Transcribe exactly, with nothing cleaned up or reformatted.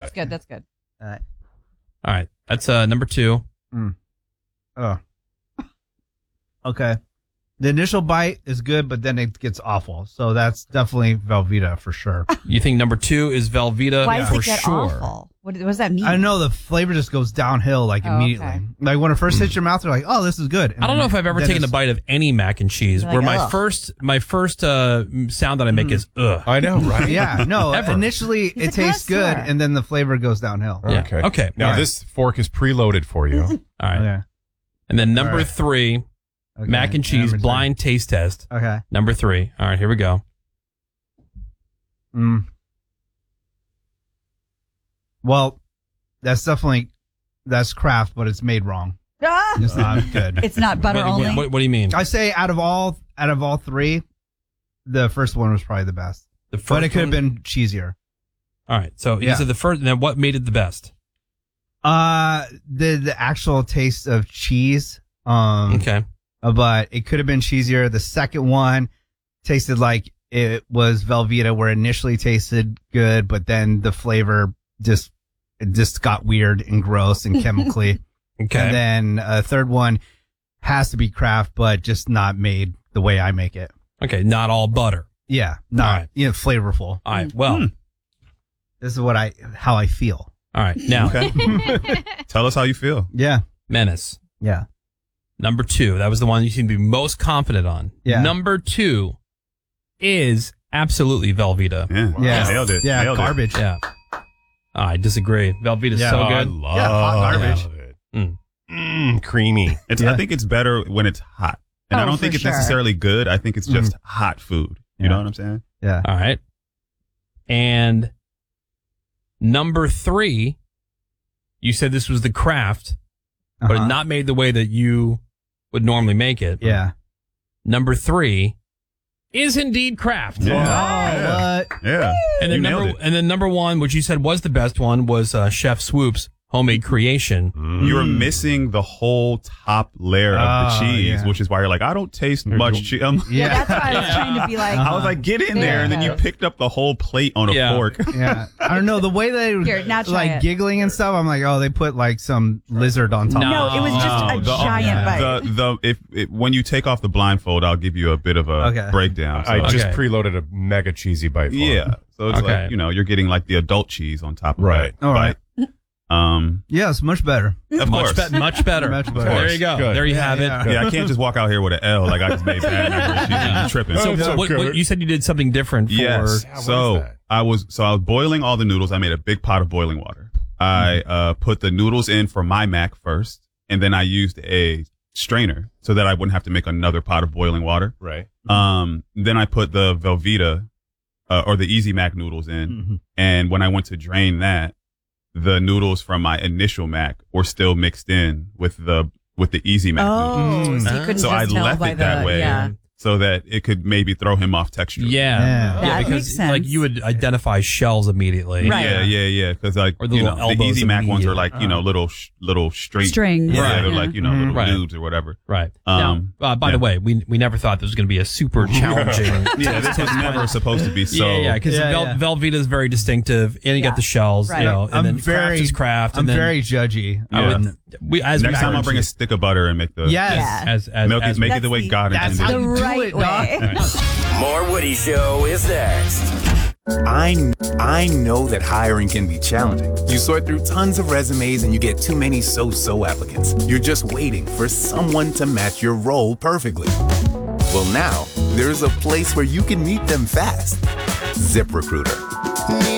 That's good. That's good. All right. All right. That's uh, number two. Mm. Oh. Okay. The initial bite is good, but then it gets awful. So that's definitely Velveeta for sure. You think number two is Velveeta Why does for it get sure? awful? What, what does that mean? I know the flavor just goes downhill like Oh, immediately. okay. Like when it first hits your mouth, you're like, "Oh, this is good." And I don't know if I've ever then taken a it's- bite of any mac and cheese You're where like, my ugh. first my first uh, sound that I make Mm. is ugh. I know, right? Yeah, no. Ever. Initially, He's it a tastes good, connoisseur. and then the flavor goes downhill. Yeah. Okay. Okay. Now Yeah. this fork is preloaded for you. All right. Okay. And then number All right. three, Okay. mac and cheese Number three. blind taste test. Okay. Number three. All right, here we go. Mm. Well, that's definitely that's Kraft, but it's made wrong. Ah! It's not good. It's not butter What, only. what, what, what do you mean? I say out of all out of all three, the first one was probably the best, The first but it could have one? been cheesier. All right. So you Yeah. said the first. Then what made it the best? Uh, the the actual taste of cheese. Um, Okay. uh, but it could have been cheesier. The second one tasted like it was Velveeta, where it initially tasted good, but then the flavor just it just got weird and gross and chemically. Okay. And then a third one has to be Kraft, but just not made the way I make it. Okay. Not all butter. Yeah, not All right. you know, flavorful. All right. Well. Hmm. This is what I how I feel. All right. Now, Okay. Tell us how you feel. Yeah, Menace. yeah. Number two. That was the one you seem to be most confident on. Yeah. Number two is absolutely Velveeta. Yeah. Yeah. Nailed it. Yeah, Nailed it. garbage. Yeah. Oh, I disagree. Velveeta's Yeah. so Oh, I good. love Yeah, hot garbage. it. Mm. Mm, creamy. It's, Yeah. I think it's better when it's hot. And Oh, I don't for think it's sure. necessarily good. I think it's just hot food. You Yeah. know what I'm saying? Yeah. All right. And number three, you said this was the Kraft, but Uh-huh. not made the way that you would normally make it. Yeah. Number three is indeed Kraft. Yeah. Oh, what? Yeah. And then You number nailed it. and then number one, which you said was the best one, was uh, Chef Swoop's homemade creation. You were missing the whole top layer of the Oh, cheese, yeah. which is why you're like, I don't taste much cheese. Um, Yeah, that's why I was trying to be like, I was like, get in there, and then you picked up the whole plate on a Yeah. fork. Yeah. I don't know. The way they were Here, now try like it. giggling and stuff, I'm like, oh, they put like some lizard on top. no, it was just No, a the- giant bite. The the if it, when you take off the blindfold, I'll give you a bit of a Okay. breakdown. So, I just Okay. preloaded a mega cheesy bite for yeah, him. so it's Okay. like you know you're getting like the adult cheese on top of Right. that All right. bite. Um, Yes, much better. of Much, course. be- much better. Much better. There you go. Good. There you Yeah, have yeah. it. Yeah, I can't just walk out here with an L like I just made bad macaroni and cheese. You're tripping. So, That's what, okay. what, you said you did something different for. Yes. Yeah, what so is that? I was so I was boiling all the noodles. I made a big pot of boiling water. I uh, put the noodles in for my mac first, and then I used a strainer so that I wouldn't have to make another pot of boiling water. Right. Um, then I put the Velveeta uh, or the Easy Mac noodles in, Mhm. and when I went to drain that, the noodles from my initial mac were still mixed in with the with the Easy Mac noodles. oh, so you couldn't So just I tell left by it that the, way. Yeah. So that it could maybe throw him off texture. Yeah. Yeah. Yeah, That because makes sense. like you would identify shells immediately. Right. Yeah, yeah, yeah. Because like Or the you little know, the elbows Easy Mac ones are immediately. like you know little sh- little straight Strings. Yeah, Right. they're Yeah. like you know Mhm. little Right. lubes or whatever. Right. Um, now, uh, by yeah. the way, we we never thought this was going to be a super challenging. Yeah, this was never supposed to be so. yeah, yeah, because Yeah, Vel- yeah. Velveeta is very distinctive, and you Yeah. got the shells, Right. you know, and I'm then very Kraft is Kraft. I'm and then very judgy. I Yeah. would, we, as Next we time I'll bring a stick of butter and make the Yes. Yeah. as as, milk as it, make it That's the way the- God that's intended. how The you do right it, dog. way. More Woody Show is next. I, I know that hiring can be challenging. You sort through tons of resumes and you get too many so-so applicants. You're just waiting for someone to match your role perfectly. Well, now, there's a place where you can meet them fast. ZipRecruiter.